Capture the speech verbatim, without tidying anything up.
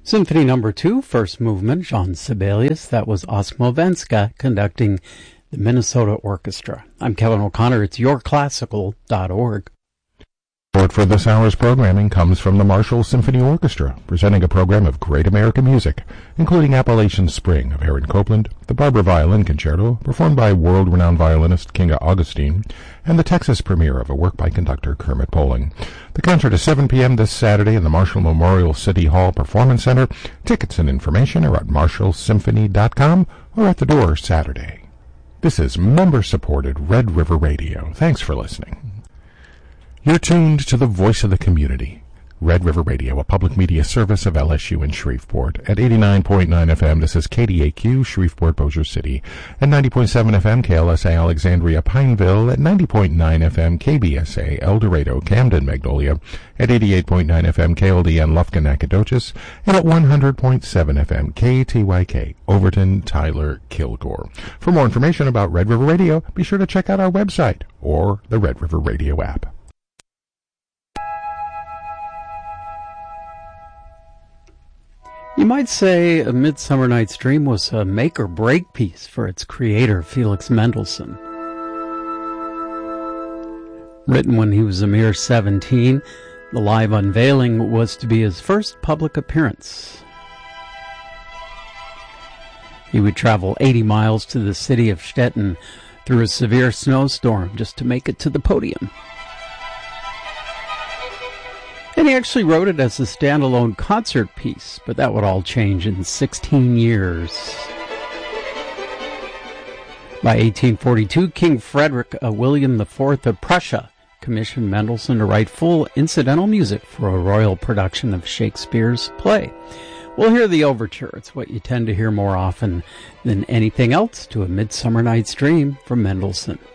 Symphony number two, first movement, Jean Sibelius. That was Osmo Venska conducting the Minnesota Orchestra. I'm Kevin O'Connor. It's your classical dot org. Support for this hour's programming comes from the Marshall Symphony Orchestra, presenting a program of great American music, including Appalachian Spring of Aaron Copland, the Barber Violin Concerto, performed by world-renowned violinist Kinga Augustine, and the Texas premiere of a work by conductor Kermit Poling. The concert is seven p.m. this Saturday in the Marshall Memorial City Hall Performance Center. Tickets and information are at marshall symphony dot com or at the door Saturday. This is member-supported Red River Radio. Thanks for listening. You're tuned to the voice of the community. Red River Radio, a public media service of L S U in Shreveport. At eighty-nine point nine F M, this is K D A Q, Shreveport, Bossier City. At ninety point seven F M, K L S A, Alexandria, Pineville. At ninety point nine F M, K B S A, El Dorado, Camden, Magnolia. At eighty-eight point nine F M, K L D N, Lufkin, Nacogdoches. And at one hundred point seven F M, K T Y K, Overton, Tyler, Kilgore. For more information about Red River Radio, be sure to check out our website or the Red River Radio app. You might say A Midsummer Night's Dream was a make-or-break piece for its creator, Felix Mendelssohn. Written when he was a mere seventeen, the live unveiling was to be his first public appearance. He would travel eighty miles to the city of Stettin through a severe snowstorm just to make it to the podium. And he actually wrote it as a standalone concert piece, but that would all change in sixteen years. By eighteen forty-two, King Frederick uh, William the Fourth of Prussia commissioned Mendelssohn to write full incidental music for a royal production of Shakespeare's play. We'll hear the overture. It's what you tend to hear more often than anything else to A Midsummer Night's Dream from Mendelssohn.